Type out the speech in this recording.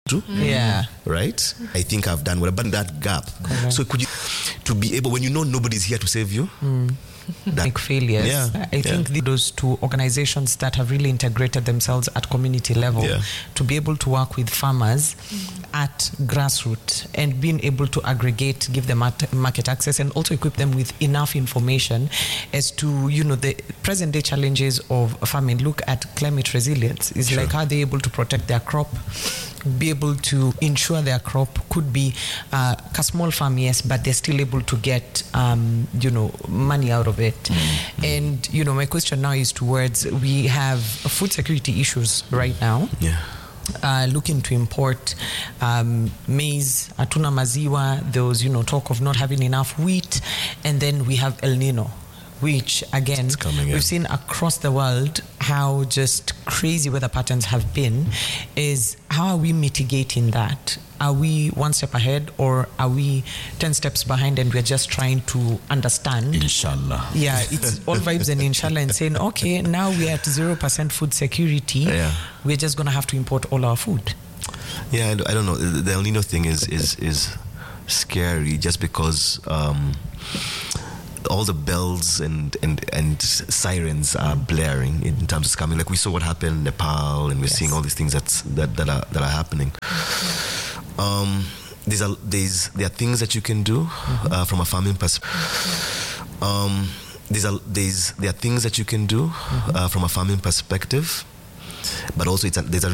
do. Yeah. Right? I think I've done well, but that gap. Correct. So could you, to be able, when you know nobody's here to save you, Like failures. Yeah, I think those two organizations that have really integrated themselves at community level to be able to work with farmers at grassroots and being able to aggregate, give them market access, and also equip them with enough information as to, you know, the present day challenges of farming. Look at climate resilience. It's like how they're able to protect their crop, be able to ensure their crop could be a small farm, yes, but they're still able to get, you know, money out of it. And, you know, my question now is towards, we have food security issues right now. Looking to import maize, hatuna maziwa. There was, you know, talk of not having enough wheat, and then we have El Nino, which again we've seen across the world how just crazy weather patterns have been. Is how are we mitigating that? Are we one step ahead, or are we 10 steps behind, and we're just trying to understand? Inshallah. Yeah, it's all vibes and inshallah, and saying, okay, now we're at 0% food security. We're just going to have to import all our food. I don't know. The El Nino thing is scary, just because all the bells and sirens are blaring in terms of coming. Like we saw what happened in Nepal, and we're seeing all these things that are happening. There are things that you can do from a farming perspective. There are things that you can do from a farming perspective, but also there's a